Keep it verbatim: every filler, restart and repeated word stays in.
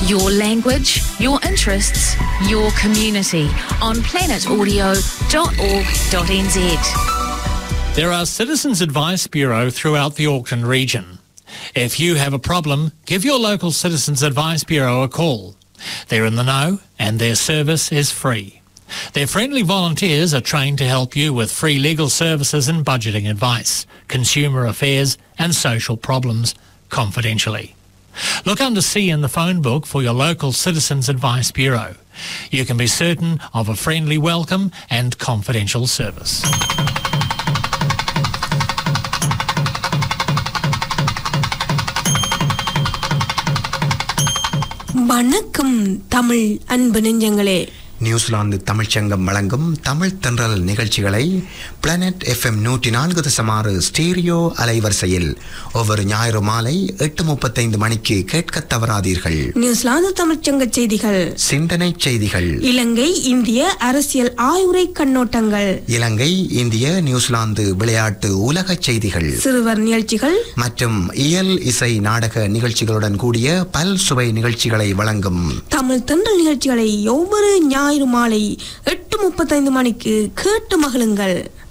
Your language, your interests, your community on planet audio dot org dot n z. There are Citizens Advice Bureau throughout the Auckland region. If you have a problem, give your local Citizens Advice Bureau a call. They're in the know and their service is free. Their friendly volunteers are trained to help you with free legal services and budgeting advice, consumer affairs and social problems confidentially. Look under C in the phone book for your local Citizens Advice Bureau. You can be certain of a friendly welcome and confidential service. வணக்கம் தமிழ் அன்பு நெஞ்சங்களே. New Zealand தமிழ்ச்சங்கம் வழங்கும் தமிழ் தென்றல் நிகழ்ச்சிகளை planet FM நூற்றி நான்கு தசமாறு stereo அலைவரிசையில் ஒவ்வொரு ஞாயிறு மாலை எட்டு முப்பத்தைந்து மணிக்கு கேட்க தவறாதீர்கள். நியூசிலாந்து தமிழ்ச்சங்க செய்திகள், சிந்தனை செய்திகள், இலங்கை இந்திய அரசியல் ஆய்வுரை கண்ணோட்டங்கள், இலங்கை இந்திய நியூசிலாந்து விளையாட்டு உலக செய்திகள், சிறுவர் நிகழ்ச்சிகள் மற்றும் இயல் இசை நாடக நிகழ்ச்சிகளுடன் கூடிய பல் சுவை நிகழ்ச்சிகளை வழங்கும் தமிழ் தென்றல் நிகழ்ச்சிகளை ஒவ்வொரு ஞாயிறு மாலை எட்டு முப்பத்தைந்து மணிக்கு கேட்டு மகிழுங்கள்.